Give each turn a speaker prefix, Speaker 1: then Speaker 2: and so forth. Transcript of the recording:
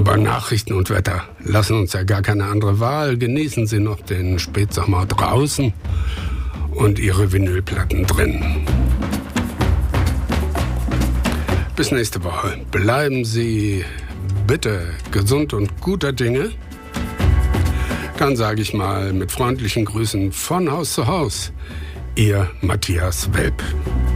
Speaker 1: Aber Nachrichten und Wetter lassen uns ja gar keine andere Wahl. Genießen Sie noch den Spätsommer draußen und Ihre Vinylplatten drin. Bis nächste Woche. Bleiben Sie bitte gesund und guter Dinge. Dann sage ich mal mit freundlichen Grüßen von Haus zu Haus, Ihr Matthias Welp.